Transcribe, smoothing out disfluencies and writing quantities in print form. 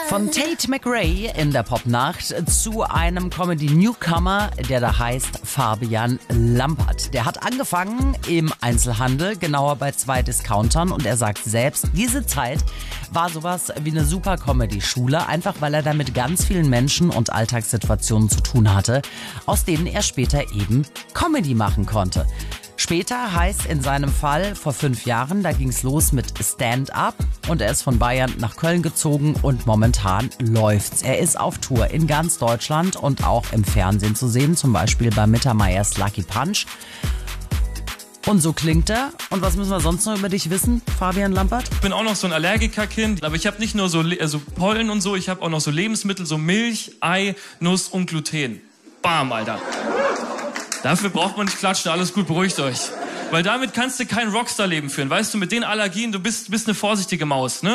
Von Tate McRae in der Popnacht zu einem Comedy-Newcomer, der da heißt Fabian Lampert. Der hat angefangen im Einzelhandel, genauer bei 2 Discountern, und er sagt selbst, diese Zeit war sowas wie eine super Comedy-Schule, einfach weil er da mit ganz vielen Menschen und Alltagssituationen zu tun hatte, aus denen er später eben Comedy machen konnte. Später heißt in seinem Fall vor 5 Jahren, da ging's los mit Stand-Up und er ist von Bayern nach Köln gezogen und momentan läuft's. Er ist auf Tour in ganz Deutschland und auch im Fernsehen zu sehen, zum Beispiel bei Mittermeiers Lucky Punch. Und so klingt er. Und was müssen wir sonst noch über dich wissen, Fabian Lampert? Ich bin auch noch so ein Allergikerkind, aber ich habe nicht nur so Pollen und so, ich habe auch noch so Lebensmittel, so Milch, Ei, Nuss und Gluten. Bam, Alter. Dafür braucht man nicht klatschen, alles gut, beruhigt euch. Weil damit kannst du kein Rockstar-Leben führen. Weißt du, mit den Allergien, du bist eine vorsichtige Maus, ne?